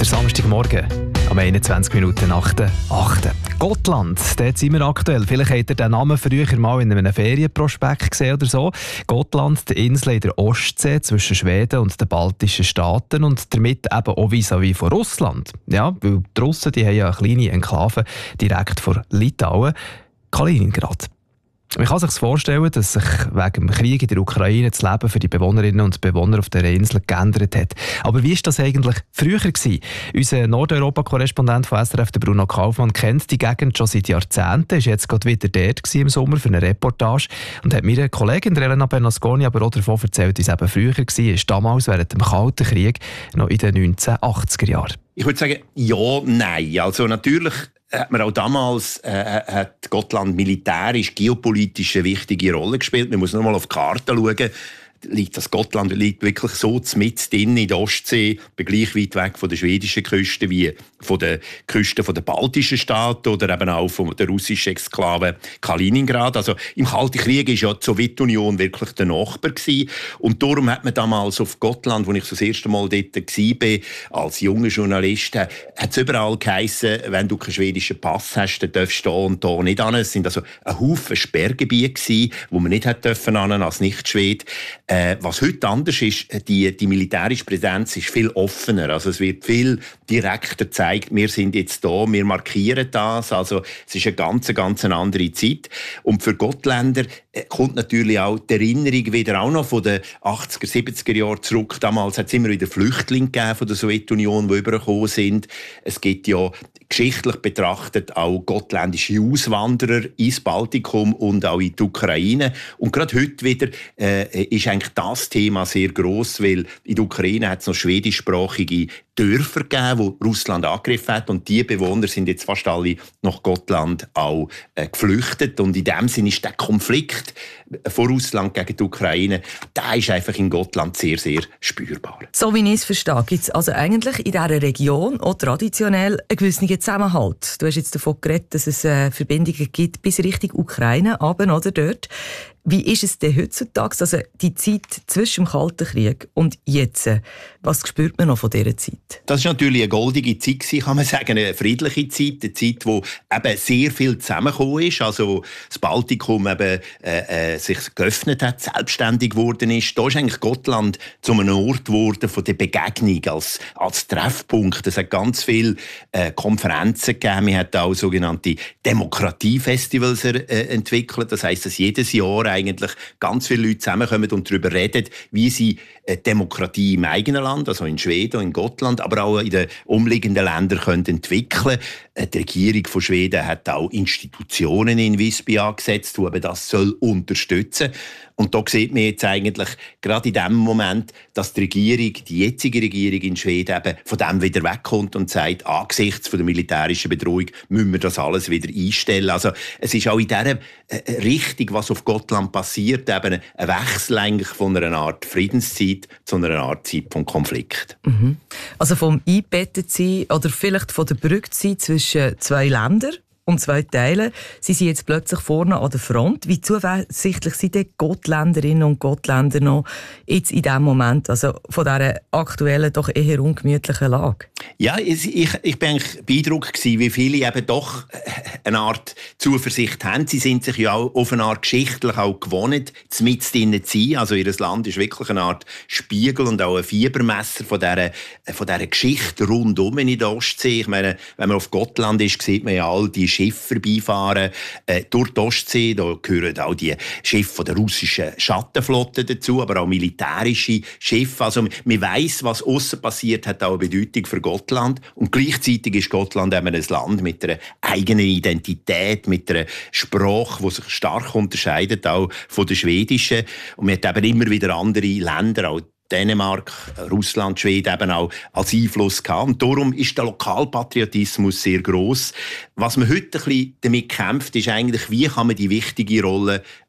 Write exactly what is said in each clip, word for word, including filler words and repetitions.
Der Samstagmorgen, am einundzwanzig Minuten nach der achten Gotland, dort sind wir aktuell. Vielleicht habt ihr den Namen früher mal in einem Ferienprospekt gesehen oder so. Gotland, die Insel in der Ostsee zwischen Schweden und den baltischen Staaten und damit eben auch vis-à-vis von Russland. Ja, weil die Russen die haben ja eine kleine Enklave direkt vor Litauen, Kaliningrad. Man kann sich vorstellen, dass sich wegen dem Krieg in der Ukraine das Leben für die Bewohnerinnen und Bewohner auf dieser Insel geändert hat. Aber wie war das eigentlich früher gewesen? Unser Nordeuropa-Korrespondent von S R F, der Bruno Kaufmann, kennt die Gegend schon seit Jahrzehnten, ist jetzt gerade wieder dort im Sommer für eine Reportage und hat mir Kollegin Elena Bernasconi aber auch davon erzählt, wie es eben früher war, damals während dem Kalten Krieg, noch in den neunzehnhundertachtziger Jahren. Ich würde sagen, ja, nein. Also natürlich hat man auch damals äh, hat Gotland militärisch, geopolitisch eine wichtige Rolle gespielt. Man muss nur mal auf die Karte schauen. Liegt das Gotland liegt wirklich so mitten in der Ostsee, gleich weit weg von der schwedischen Küste wie von der Küste der baltischen Staaten oder eben auch von der russischen Exklave Kaliningrad. Also im Kalten Krieg war ja die Sowjetunion wirklich der Nachbar gewesen. Und darum hat man damals auf Gotland, wo ich das erste Mal dort war, als junger Journalist, hat es überall geheissen, wenn du keinen schwedischen Pass hast, dann darfst du da und da nicht hin. Es waren also ein Haufen Sperrgebiete gewesen, wo man nicht hätte dürfen hin als Nicht-Schwede. Äh, was heute anders ist, die, die militärische Präsenz ist viel offener. Also es wird viel direkter gezeigt, wir sind jetzt da, wir markieren das. Also es ist eine ganz, ganz andere Zeit. Und für Gottländer äh, kommt natürlich auch die Erinnerung wieder auch noch von den achtziger, siebziger Jahren zurück. Damals hat es immer wieder Flüchtlinge gegeben von der Sowjetunion, die übergekommen sind. Es gibt ja geschichtlich betrachtet auch gottländische Auswanderer ins Baltikum und auch in die Ukraine. Und gerade heute wieder äh, ist eigentlich das Thema sehr gross, weil in der Ukraine hat es noch schwedischsprachige Dörfer gegeben, wo Russland angegriffen hat, und die Bewohner sind jetzt fast alle nach Gotland auch äh, geflüchtet, und in dem Sinne ist der Konflikt von Russland gegen die Ukraine, der ist einfach in Gotland sehr, sehr spürbar. So wie ich es verstehe, gibt es also eigentlich in dieser Region auch traditionell einen gewissen Zusammenhalt. Du hast jetzt davon geredet, dass es äh, Verbindungen gibt bis Richtung Ukraine, aber oder dort. Wie ist es denn heutzutage, also die Zeit zwischen dem Kalten Krieg und jetzt? Was spürt man noch von dieser Zeit? Das war natürlich eine goldige Zeit, kann man sagen, eine friedliche Zeit, eine Zeit, wo eben sehr viel zusammengekommen ist, also das Baltikum eben, äh, äh, sich geöffnet hat, selbstständig geworden ist. Da ist eigentlich Gotland zu einem Ort geworden von der Begegnung als, als Treffpunkt. Es hat ganz viele äh, Konferenzen gegeben, man hat auch sogenannte Demokratiefestivals äh, entwickelt, das heisst, dass jedes Jahr eigentlich ganz viele Leute zusammenkommen und darüber reden, wie sie Demokratie im eigenen Land, also in Schweden und in Gotland, aber auch in den umliegenden Ländern können entwickeln. Die Regierung von Schweden hat auch Institutionen in Visby angesetzt, die eben das soll unterstützen. Und da sieht man jetzt eigentlich gerade in dem Moment, dass die Regierung, die jetzige Regierung in Schweden eben von dem wieder wegkommt und sagt, angesichts von der militärischen Bedrohung müssen wir das alles wieder einstellen. Also es ist auch in dieser Richtung, was auf Gotland passiert, eben ein Wechsel eigentlich von einer Art Friedenszeit zu einer Art Zeit von Konflikt. Mhm. Also vom Einbettetsein oder vielleicht von der Brückenzeit zwischen zwei Ländern und zwei Teilen. Sie sind jetzt plötzlich vorne an der Front. Wie zuversichtlich sind die Gottländerinnen und Gottländer noch jetzt in diesem Moment, also von dieser aktuellen, doch eher ungemütlichen Lage? Ja, ich, ich bin eigentlich beeindruckt gewesen, wie viele eben doch eine Art Zuversicht haben. Sie sind sich ja auch auf eine Art geschichtlich auch gewohnt, mit drinnen zu sein. Also ihr Land ist wirklich eine Art Spiegel und auch ein Fiebermesser von dieser, von dieser Geschichte rundum in der Ostsee. Ich meine, wenn man auf Gotland ist, sieht man ja all die Schiffe vorbeifahren äh, durch die Ostsee. Da gehören auch die Schiffe von der russischen Schattenflotte dazu, aber auch militärische Schiffe. Also man weiss, was aussen passiert, hat auch eine Bedeutung für Gotland. Und gleichzeitig ist Gotland eben ein Land mit einer eigenen Identität, mit einer Sprache, die sich stark unterscheidet, auch von der schwedischen. Und man hat eben immer wieder andere Länder, auch Dänemark, Russland, Schweden eben auch als Einfluss gehabt. Und darum ist der Lokalpatriotismus sehr gross. Was man heute ein bisschen damit kämpft, ist eigentlich, wie kann man die wichtige Rolle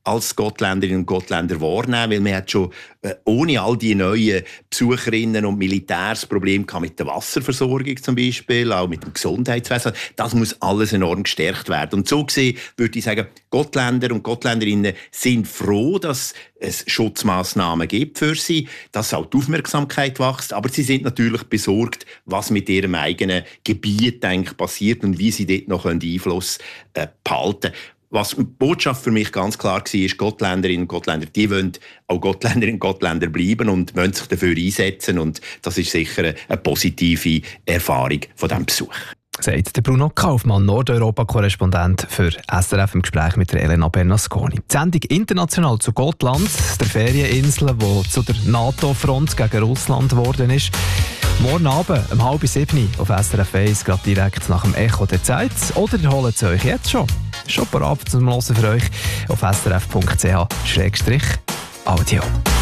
als Gottländerinnen und Gottländer wahrnehmen, weil man hat schon äh, ohne all die neuen Besucherinnen und Militärs Probleme mit der Wasserversorgung zum Beispiel, auch mit dem Gesundheitswesen. Das muss alles enorm gestärkt werden. Und so gesehen würde ich sagen, Gottländer und Gottländerinnen sind froh, dass es Schutzmaßnahmen gibt für sie, dass auch die Aufmerksamkeit wächst, aber sie sind natürlich besorgt, was mit ihrem eigenen Gebiet eigentlich passiert und wie sie dort noch Einfluss äh, behalten können. Was die Botschaft für mich ganz klar war, ist, Gottländerinnen und Gottländer, die wollen auch Gottländerinnen und Gottländer bleiben und wollen sich dafür einsetzen. Und das ist sicher eine positive Erfahrung von diesem Besuch. Sagt der Bruno Kaufmann, Nordeuropa-Korrespondent für S R F im Gespräch mit der Elena Bernasconi. Die Sendung «International zu Gotland», der Ferieninsel, die zu der NATO-Front gegen Russland geworden ist. Morgen Abend um halb sieben auf S R F eins, gerade direkt nach dem Echo der Zeit. Oder ihr holt es euch jetzt schon. Schon parat zum Hören für euch auf s r f punkt c h slash audio.